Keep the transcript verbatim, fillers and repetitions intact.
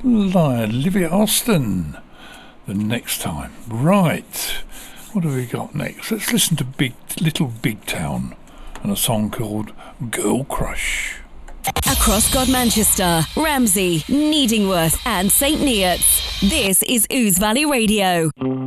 Olivia Austin. The next time. Right. What have we got next? Let's listen to Big Little Big Town and a song called Girl Crush. Across God Manchester, Ramsey, Needingworth and St Neots. This is Ouse Valley Radio.